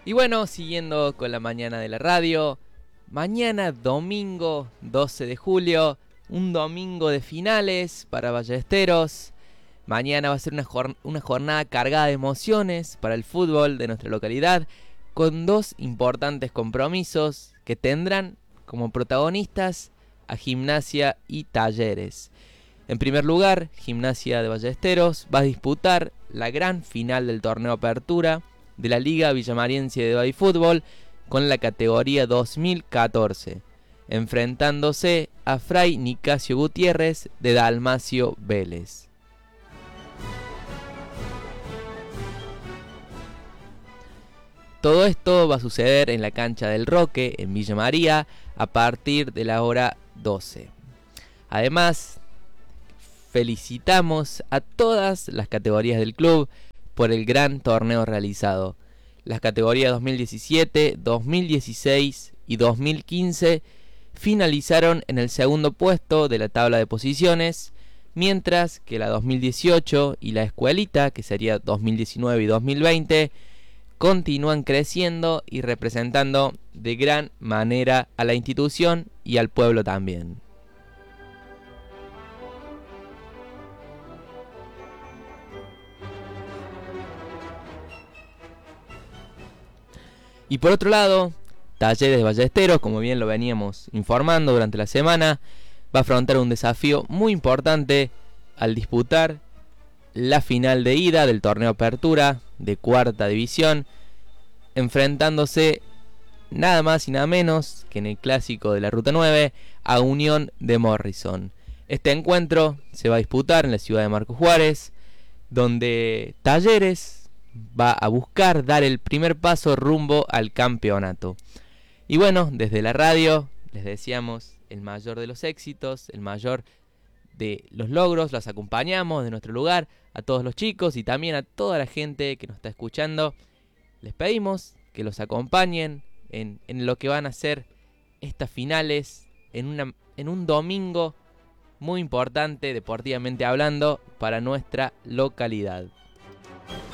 Y bueno, siguiendo con la mañana de la radio, mañana domingo 12 de julio, un domingo de finales para Ballesteros. Mañana va a ser una jornada cargada de emociones para el fútbol de nuestra localidad, con dos importantes compromisos que tendrán como protagonistas a Gimnasia y Talleres. En primer lugar, Gimnasia de Ballesteros va a disputar la gran final del torneo Apertura de la Liga Villamariense de Babyfútbol con la categoría 2014, enfrentándose a Fray Nicasio Gutiérrez de Dalmacio Vélez. Todo esto va a suceder en la cancha del Roque, en Villa María, a partir de la hora 12. Además, felicitamos a todas las categorías del club por el gran torneo realizado. Las categorías 2017, 2016 y 2015 finalizaron en el segundo puesto de la tabla de posiciones, mientras que la 2018 y la escuelita, que sería 2019 y 2020, continúan creciendo y representando de gran manera a la institución y al pueblo también. Y por otro lado, Talleres de Ballesteros, como bien lo veníamos informando durante la semana, va a afrontar un desafío muy importante al disputar la final de ida del torneo Apertura de cuarta división, enfrentándose nada más y nada menos que en el clásico de la Ruta 9 a Unión de Morrison. Este encuentro se va a disputar en la ciudad de Marcos Juárez, donde Talleres va a buscar dar el primer paso rumbo al campeonato. Y bueno, desde la radio les deseamos el mayor de los éxitos, el mayor de los logros, los acompañamos de nuestro lugar a todos los chicos y también a toda la gente que nos está escuchando. Les pedimos que los acompañen en lo que van a ser estas finales en un domingo muy importante, deportivamente hablando, para nuestra localidad.